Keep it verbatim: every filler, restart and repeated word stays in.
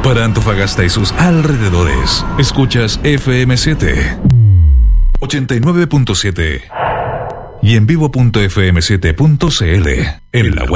Para Antofagasta y sus alrededores, escuchas F M siete ochenta y nueve punto siete y en vivo punto f m siete punto c l en la web.